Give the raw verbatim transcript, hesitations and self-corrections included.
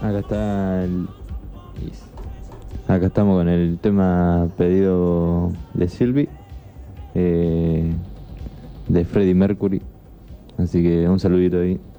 Acá está el... Acá estamos con el tema pedido de Sylvie, eh, de Freddie Mercury. Así que un saludito ahí.